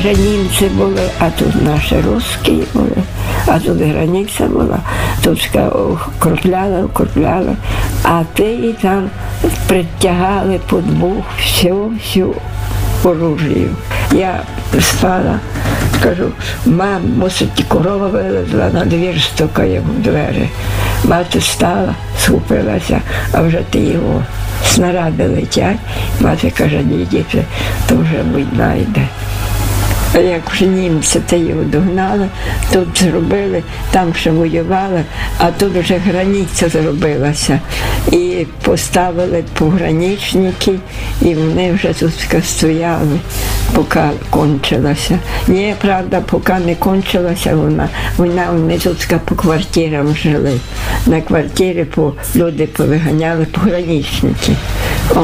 Вже німці були, а тут наші русські були, а тут границя була, тут укріпляли, а ті і там притягали під бух всю оружію. Я спала, кажу, мам, мусить, корова вилезла, на двір стукає в двері. Мати стала, схопилася, а вже ті його снаряди летять. Мати каже, ні, діти, то вже війна йде. А як вже німці та його догнали, тут зробили, там ще воювали, а тут вже границя зробилася. І поставили пограничники, і вони вже тут стояли, поки кончилася. Ні, правда, поки не кончилася вона, вони тут по квартирам жили. На квартирі люди повиганяли пограничники. О.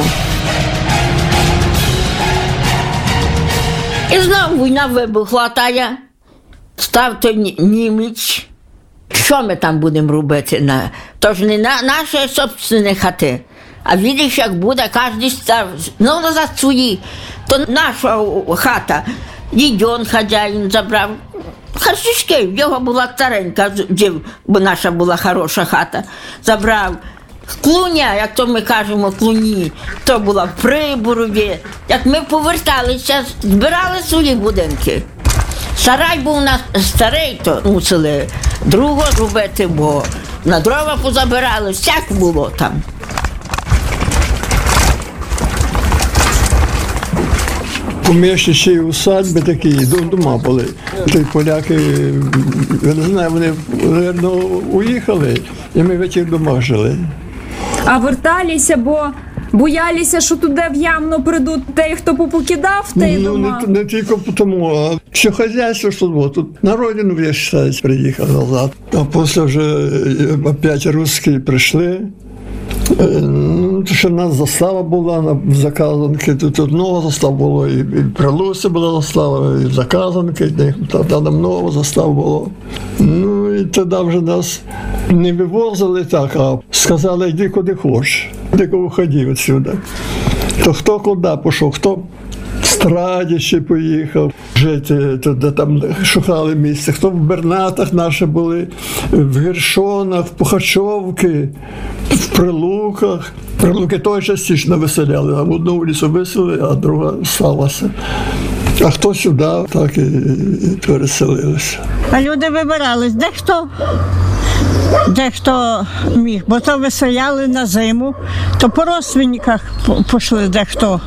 І знову війна вибухла, тая. Став той німець. Що ми там будемо робити? Тож не наші собственні хати. А видиш, як буде, кожен став, назад свої. То наша хата, дідьон хазяїн забрав. Харчишки, в його була старенька, бо наша була хороша хата. Забрав. Клуня, як то ми кажемо, клуні, то була в Приборові. Як ми поверталися, збирали свої будинки. Сарай був у нас старий, то мусили другого зробити, бо на дрова позабирали, всяк було там. Поміж ще й усадьби такі, дома були. Ті поляки, я не знаю, вони, мабуть, уїхали, і ми в цих домах жили. А верталися, бо боялися, що туди в Ямно прийдуть ті, хто попокидав ті дома? Не тільки тому, а все хазяйство, що було. Тут на родину, я вважаю, приїхав назад. А після вже опять русські прийшли. Що в нас застава була в Заказанки, тут одного застав було, і в Прилуці була застава, і в Заказанки, там много застав було. Ну і тоді вже нас не вивозили так, а сказали, йди куди хочеш, йди виходи відсюди. То хто куди пішов, хто в Страдище поїхав жити, туди там шукали місце, хто в Бернатах наші були, в Гершонах, в Пухачовці, в Прилуках. Прилуки той частіше виселяли, а одну вулицю виселили, а друга сталася. А хто сюди, так і переселилися. А люди вибирались, дехто міг, бо то виселяли на зиму, то по родственниках пішли дехто.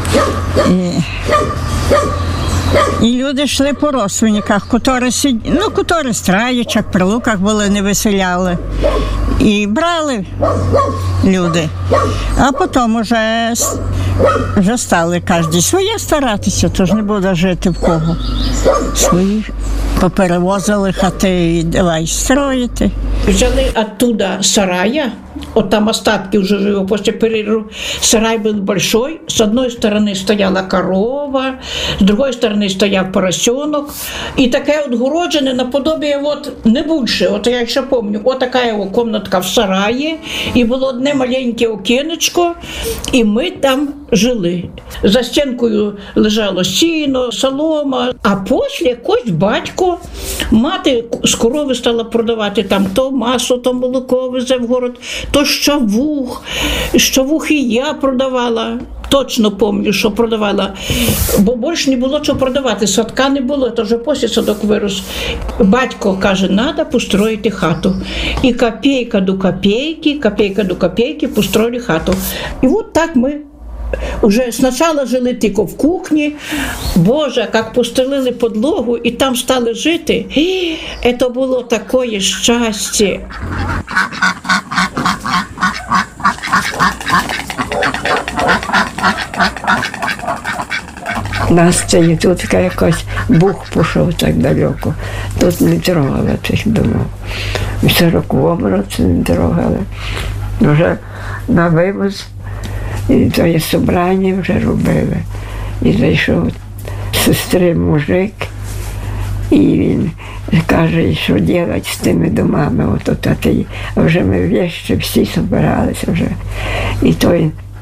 І люди йшли по родственниках, котрі в Страдичах, при Луках були, не виселяли. І брали люди. А потім вже стали кожен своє старатися, тож не буде жити в кого. Свої поперевозили хати і давай строїти. Взяли оттуда сарая, вот там остатки уже живо после перерыва. Сарай был большой, с одной стороны стояла корова, с другой стороны стоял поросенок. И такая вот огороженная наподобие вот не більше, вот я еще помню, вот такая вот комнатка в сараї, і було одне маленьке окінечко, і ми там жили. За стінкою лежало сіно, солома, а після якось батько, мати з корови стала продавати там то масло, то молоко везе в город, то щавух і я продавала. Точно пам'ятаю, що продавала, бо більше не було чого продавати, садка не було, то вже після садок вирос. Батько каже, треба построїти хату. І копійка до копійки построїли хату. І от так ми уже спочатку жили тільки в кухні, Боже, як постелили підлогу і там стали жити, і це було таке щастя. Нас це тут якось бух пішов так далеко. Тут не трогали цих домов. В 40-му році не трогали. Вже на вивоз, і то є собрання вже робили. І зайшов сестри мужик, і він каже, що робити з тими домами. А вже ми вещі всі збиралися вже. І той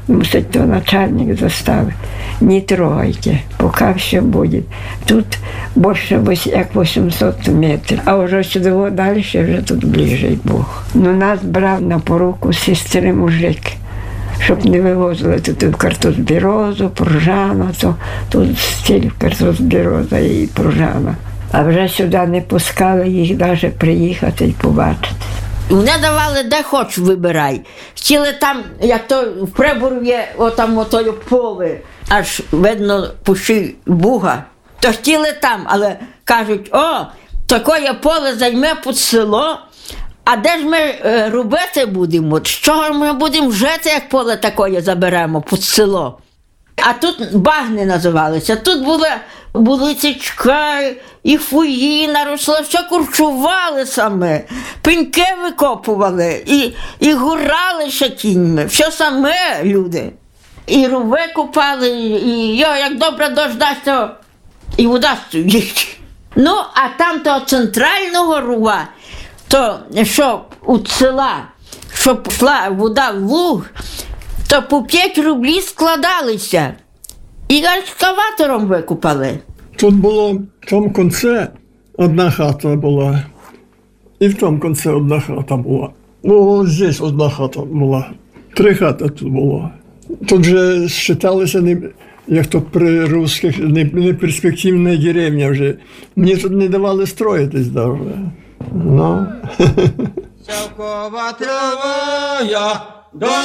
Мусить то начальник заставить. Не трогайте, пока все будет. Тут больше як 800 метрів, а вже сюди далі, вже тут ближче Бог. Ну, нас брав на поруку сестри мужик, щоб не вивозили тут картозбірозу, пружану, то тут стіль картозбіроза і пружана. А вже сюди не пускали їх навіть приїхати і побачити. Мене давали де хоч вибирай. Хотіли там, як то в Прибору є, отам отою поле, аж видно пущі Буга. То хотіли там, але кажуть, о, таке поле займе під село, а де ж ми робити будемо? З чого ми будемо жити, як поле таке заберемо під село? А тут багни називалися, тут були цічка, і фуїна росла, все курчували саме, пеньки викопували, і гурали ще кіньми, все саме люди. І рови купали, і як добре дощ дасть, то і вода стоїть. Ну, а там того центрального рува, то щоб у села, щоб пішла вода в луг, то по 5 рублів складалися. І екскаватором викупали. Тут було в тому кінці одна хата була, і в тому кінці одна хата була. Ось здесь одна хата була. 3 хати тут було. Тут же вважалися, як то при русских, неперспективна деревня вже. Мені тут не давали строїтись навіть. Ну.